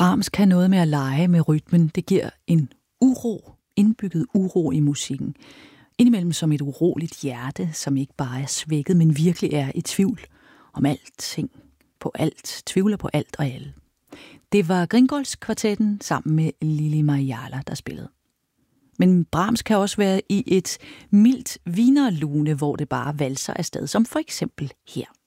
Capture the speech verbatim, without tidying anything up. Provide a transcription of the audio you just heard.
Brahms kan noget med at lege med rytmen. Det giver en uro, indbygget uro i musikken. Indimellem som et uroligt hjerte, som ikke bare er svækket, men virkelig er i tvivl om alting, på alt, tvivler på alt og alle. Det var Gringolds-kvartetten sammen med Lili Marjala, der spillede. Men Brahms kan også være i et mildt wienerlune, hvor det bare valser afsted, som for eksempel her.